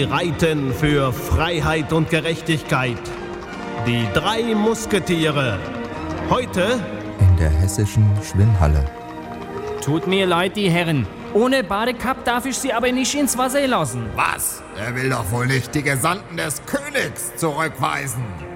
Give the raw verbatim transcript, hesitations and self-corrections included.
Sie reiten für Freiheit und Gerechtigkeit. Die drei Musketiere. Heute in der hessischen Schwimmhalle. Tut mir leid, die Herren. Ohne Badekapp darf ich Sie aber nicht ins Wasser lassen. Was? Er will doch wohl nicht die Gesandten des Königs zurückweisen.